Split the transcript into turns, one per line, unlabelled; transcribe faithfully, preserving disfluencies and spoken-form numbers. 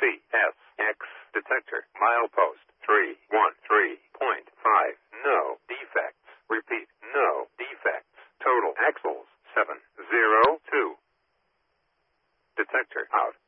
C S X detector. Milepost three one three point five. No defects. Repeat, no defects. Total axles seven zero two. Detector out.